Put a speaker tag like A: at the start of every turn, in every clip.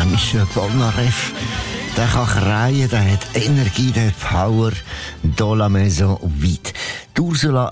A: italienischer Polnareff. Der kann kreien, der hat Energie, der hat Power. Dans la maison vide. Ursula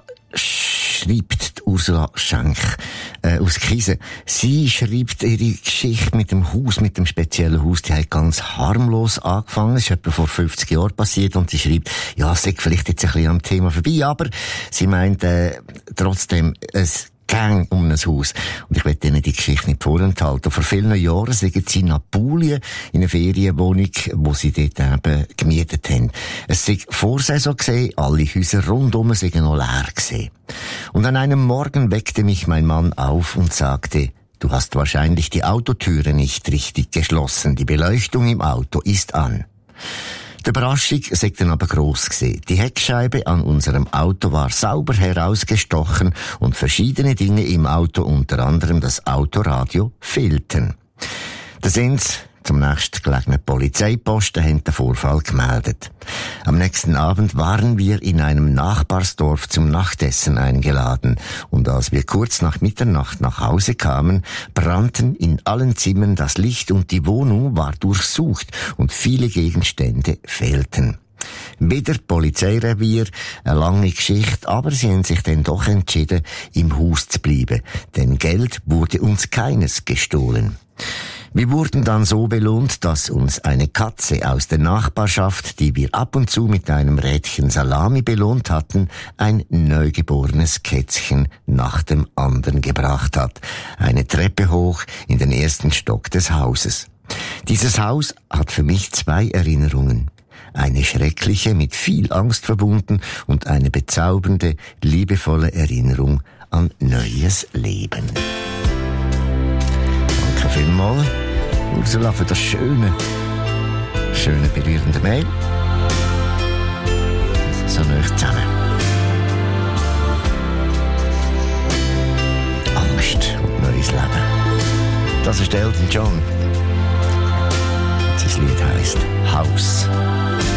A: Schenk aus Kiesen. Sie schreibt ihre Geschichte mit dem Haus, mit dem speziellen Haus. Die hat ganz harmlos angefangen. Das ist etwa vor 50 Jahren passiert. Und sie schreibt, ja, es ist vielleicht jetzt ein bisschen am Thema vorbei, aber sie meint trotzdem, es ging um ein Haus. Und ich will Ihnen die Geschichte nicht vorenthalten. Vor vielen Jahren sind sie in Apulien in einer Ferienwohnung, wo sie dort eben gemietet haben. Es war Vorsaison gewesen, alle Häuser rundum sind noch leer gewesen. Und an einem Morgen weckte mich mein Mann auf und sagte, du hast wahrscheinlich die Autotüre nicht richtig geschlossen. Die Beleuchtung im Auto ist an. Die Überraschung sei dann aber gross gewesen. Die Heckscheibe an unserem Auto war sauber herausgestochen und verschiedene Dinge im Auto, unter anderem das Autoradio, fehlten. Da sind sie zum nächstgelegenen Polizeiposten, haben den Vorfall gemeldet. Am nächsten Abend waren wir in einem Nachbarsdorf zum Nachtessen eingeladen und als wir kurz nach Mitternacht nach Hause kamen, brannten in allen Zimmern das Licht und die Wohnung war durchsucht und viele Gegenstände fehlten. Wieder Polizeirevier, eine lange Geschichte, aber sie haben sich dann doch entschieden, im Haus zu bleiben, denn Geld wurde uns keines gestohlen. Wir wurden dann so belohnt, dass uns eine Katze aus der Nachbarschaft, die wir ab und zu mit einem Rädchen Salami belohnt hatten, ein neugeborenes Kätzchen nach dem anderen gebracht hat. Eine Treppe hoch in den ersten Stock des Hauses. Dieses Haus hat für mich zwei Erinnerungen. Eine schreckliche, mit viel Angst verbunden und eine bezaubernde, liebevolle Erinnerung an neues Leben. Danke vielmals, Ursula, für das schöne, berührende Mail. So nah zusammen. Angst und neues Leben. Das ist Elton John. Sein Lied heisst Haus.